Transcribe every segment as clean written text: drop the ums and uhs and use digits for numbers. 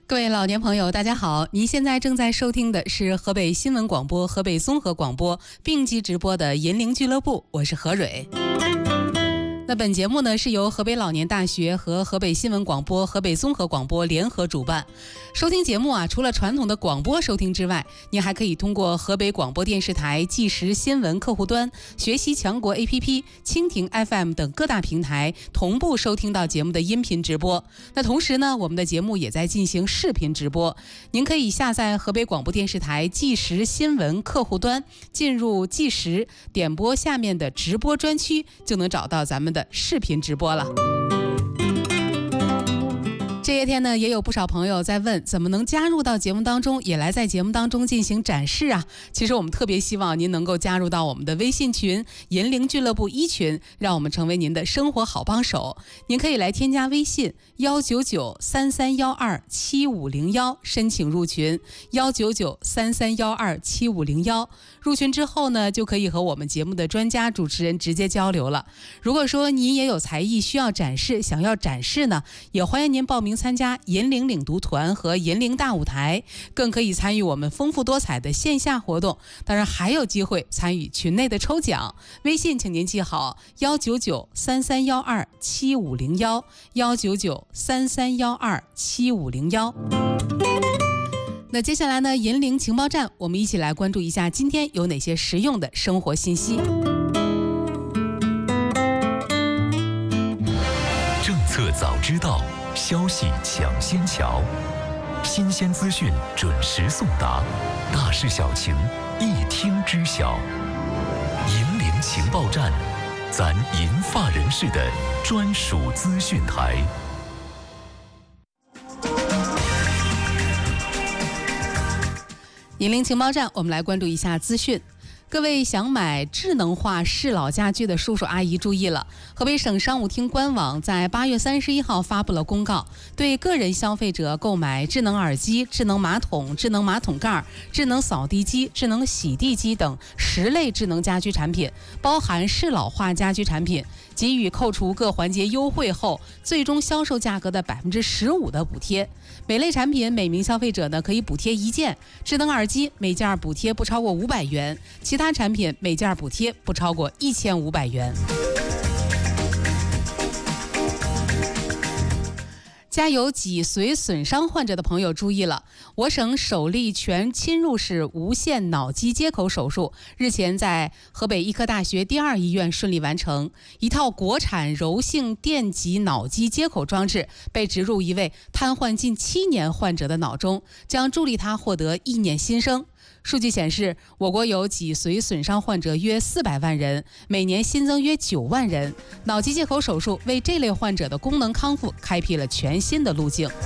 各位老年朋友，大家好！您现在正在收听的是河北新闻广播、河北综合广播并机直播的银铃俱乐部，我是何蕊。那本节目呢是由河北老年大学和河北新闻广播、河北综合广播联合主办。收听节目除了传统的广播收听之外，您还可以通过河北广播电视台即时新闻客户端、学习强国 APP、蜻蜓 FM 等各大平台同步收听到节目的音频直播。那同时呢，我们的节目也在进行视频直播。您可以下载河北广播电视台即时新闻客户端，进入即时点播下面的直播专区，就能找到咱们的视频直播了。这些天呢，也有不少朋友在问，怎么能加入到节目当中，也来在节目当中进行展示啊？其实我们特别希望您能够加入到我们的微信群银铃俱乐部1群，让我们成为您的生活好帮手。您可以来添加微信19933127501，申请入群19933127501。入群之后呢，就可以和我们节目的专家主持人直接交流了。如果说您也有才艺需要展示，想要展示呢，也欢迎您报名参加银铃领读团和银铃大舞台，更可以参与我们丰富多彩的线下活动，当然还有机会参与群内的抽奖。微信请您记好19933127501 19933127501。那接下来呢，银铃情报站，我们一起来关注一下今天有哪些实用的生活信息。 政策早知道，消息抢先瞧，新鲜资讯准时送达，大事小情一听知晓。银铃情报站，咱银发人士的专属资讯台。 银铃情报站，我们来关注一下资讯。各位想买智能化适老家具的叔叔阿姨注意了，河北省商务厅官网在8月31号发布了公告，对个人消费者购买智能耳机、智能马桶、智能马桶盖、智能扫地机、智能洗地机等10类智能家居产品，包含适老化家居产品，给予扣除各环节优惠后最终销售价格的15%的补贴。每类产品每名消费者呢可以补贴1件，智能耳机每件补贴不超过500元，其他产品每件补贴不超过1500元。家有脊髓损伤患者的朋友注意了，我省首例全侵入式无线脑机接口手术日前在河北医科大学第2医院顺利完成，一套国产柔性电极脑机接口装置被植入一位瘫痪近7年患者的脑中，将助力他获得意念新生。数据显示，我国有脊髓损伤患者约400万人，每年新增约9万人。脑机接口手术为这类患者的功能康复开辟了全新的路径。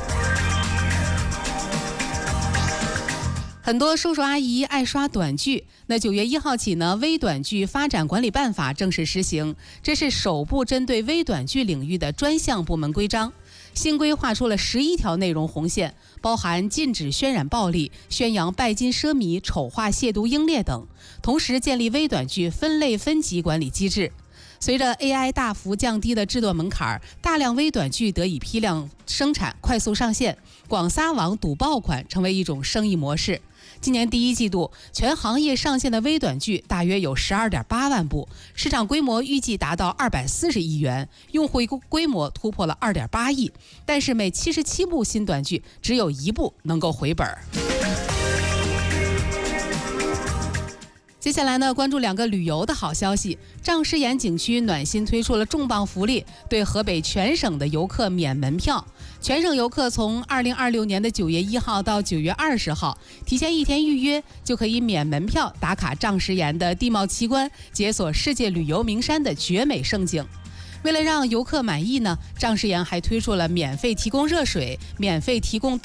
很多叔叔阿姨爱刷短剧，那9月1号起呢，微短剧发展管理办法正式施行，这是首部针对微短剧领域的专项部门规章。新规划出了11条内容红线，包含禁止渲染暴力、宣扬拜金奢靡、丑化亵渎英烈等，同时建立微短剧分类分级管理机制。随着 AI 大幅降低的制作门槛，大量微短剧得以批量生产、快速上线，广撒网赌爆款成为一种生意模式。今年第1季度，全行业上线的微短剧大约有12.8万部，市场规模预计达到240亿元，用户规模突破了2.8亿。但是每77部新短剧，只有1部能够回本。接下来呢，关注2个旅游的好消息。丈师岩景区暖心推出了重磅福利，对河北全省的游客免门票。全省游客从2026年的9月1号到9月20号，提前1天预约就可以免门票打卡丈师岩的地貌奇观，解锁世界旅游名山的绝美胜景。为了让游客满意呢，丈师岩还推出了免费提供热水、免费提供